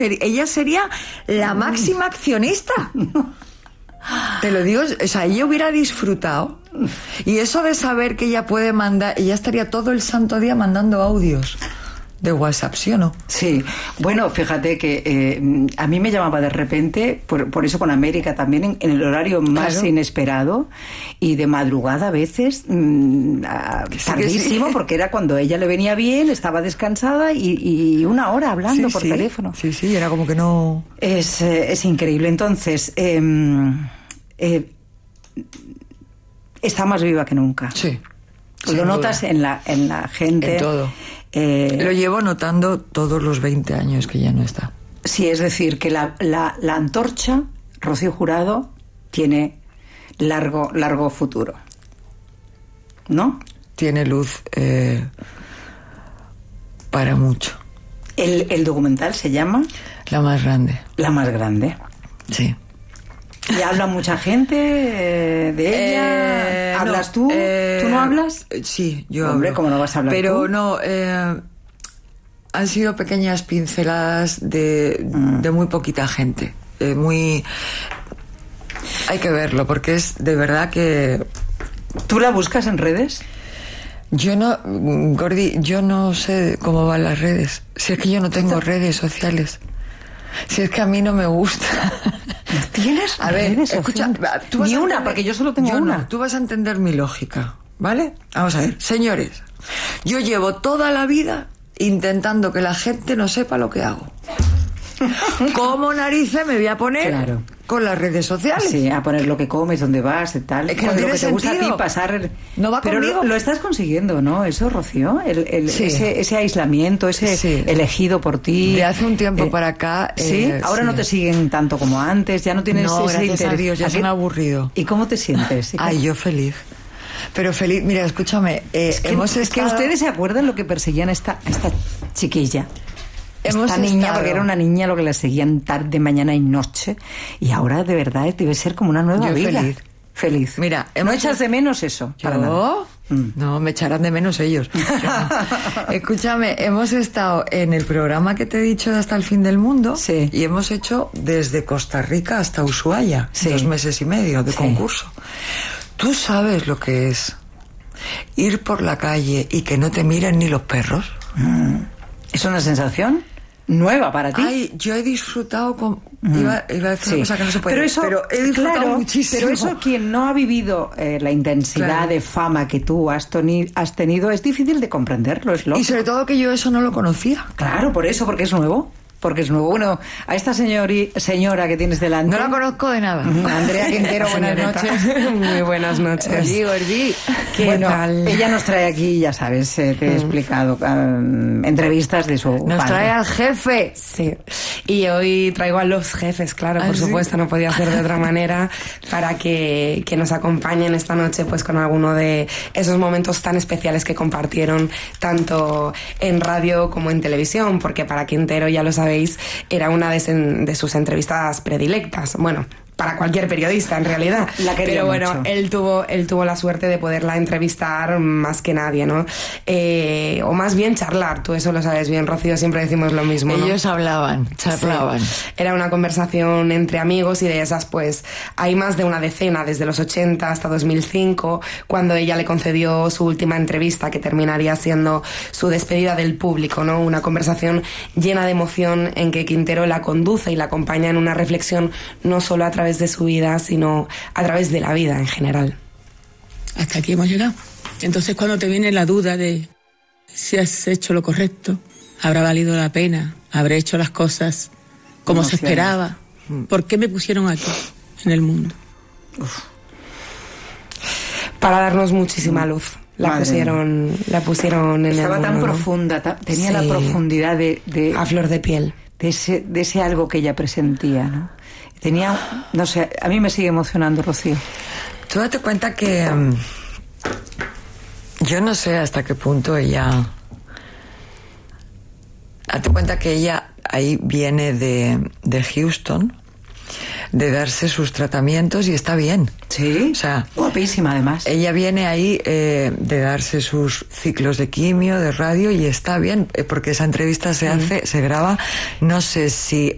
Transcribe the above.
ella sería la máxima accionista. Te lo digo, o sea, ella hubiera disfrutado. Y eso de saber que ella puede mandar, ella estaría todo el santo día mandando audios de WhatsApp, ¿sí o no? Sí, bueno, fíjate que a mí me llamaba de repente, por eso con América también, en el horario más inesperado y de madrugada a veces, tardísimo, sí. Porque era cuando ella le venía bien, estaba descansada y una hora hablando por teléfono. Sí, era como que no... Es increíble. Entonces, está más viva que nunca. Sí. Lo notas en la gente. En todo. Lo llevo notando todos los 20 años que ya no está. Sí, es decir, que la antorcha, Rocío Jurado, tiene largo futuro. ¿No? Tiene luz para mucho. ¿El documental se llama? La más grande. La más grande. Sí. ¿Y habla mucha gente de ella? ¿Hablas tú? ¿Tú no hablas? Sí, yo Hombre, hablo. ¿cómo no vas a hablar Pero tú? no, han sido pequeñas pinceladas de muy poquita gente. Hay que verlo, porque es de verdad que... ¿Tú la buscas en redes? Yo no, Gordi, yo no sé cómo van las redes. Si es que yo no tengo redes sociales. Si es que a mí no me gusta. ¿No tienes redes escucha, sociales? Ni una, porque yo solo tengo una. No, tú vas a entender mi lógica, ¿vale? Vamos a ver, señores. Yo llevo toda la vida intentando que la gente no sepa lo que hago. ¿Cómo narices me voy a poner con las redes sociales? Sí, a poner lo que comes, dónde vas y tal. Es que no tiene lo que te gusta a sentido. ti pasar... No va pero conmigo. Lo estás consiguiendo, ¿no? Eso, Rocío, ese aislamiento, ese elegido por ti. De hace un tiempo para acá... Sí, ahora no te siguen tanto como antes, ya no tienes ese interés. A Dios, ya se me ha aburrido. ¿Y cómo te sientes? Ay, yo feliz. Pero feliz, mira, escúchame, es que ustedes se acuerdan lo que perseguían a esta chiquilla. Esta niña, porque era una niña lo que la seguían tarde, mañana y noche, y ahora de verdad debe ser como una nueva vida. Feliz. Mira, ¿no echas de menos eso? Para nada. No, me echarán de menos ellos. Escúchame, hemos estado en el programa que te he dicho de Hasta el Fin del Mundo, y hemos hecho desde Costa Rica hasta Ushuaia, 2 meses y medio de concurso. ¿Tú sabes lo que es ir por la calle y que no te miren ni los perros? ¿Es una sensación nueva para ti? Ay, yo he disfrutado con... Iba a decir una cosa que no se puede, pero he disfrutado muchísimo. Pero eso, quien no ha vivido la intensidad de fama que tú has tenido, es difícil de comprenderlo, es loco. Y sobre todo que yo eso no lo conocía. Claro, por eso, porque es nuevo. Porque es nuevo. Bueno, a esta señora que tienes delante... No la conozco de nada. Andrea Quintero, buenas noches. Muy buenas noches. Gordi. Bueno, ella nos trae aquí, ya sabes, te he explicado, entrevistas de su Nos trae al jefe. Sí. Y hoy traigo a los jefes, claro, por supuesto, no podía ser de otra manera, para que nos acompañen esta noche pues con alguno de esos momentos tan especiales que compartieron tanto en radio como en televisión, porque para Quintero, ya lo sabéis, era una de sus entrevistas predilectas. Bueno, para cualquier periodista en realidad. Pero bueno, mucho. Él tuvo la suerte de poderla entrevistar más que nadie, ¿no? O más bien charlar, tú eso lo sabes bien, Rocío, siempre decimos lo mismo, ¿no? Ellos charlaban. Sí. Era una conversación entre amigos, y de esas pues hay más de una decena, desde los 80 hasta 2005, cuando ella le concedió su última entrevista, que terminaría siendo su despedida del público, ¿no? Una conversación llena de emoción en que Quintero la conduce y la acompaña en una reflexión no solo a través de su vida, sino a través de la vida en general. Hasta aquí hemos llegado. Entonces, cuando te viene la duda de si has hecho lo correcto, habrá valido la pena, habré hecho las cosas como se esperaba, ¿por qué me pusieron aquí en el mundo? Para darnos muchísima luz. La pusieron en el mundo. Estaba tan profunda, tenía la profundidad de a flor de piel. De ese algo que ella presentía, ¿no? Tenía, no sé, a mí me sigue emocionando, Rocío. Tú date cuenta que yo no sé hasta qué punto ella... Date cuenta que ella ahí viene de Houston, de darse sus tratamientos, y está bien. Sí, o sea, guapísima además. Ella viene ahí de darse sus ciclos de quimio, de radio, y está bien, porque esa entrevista se graba, no sé si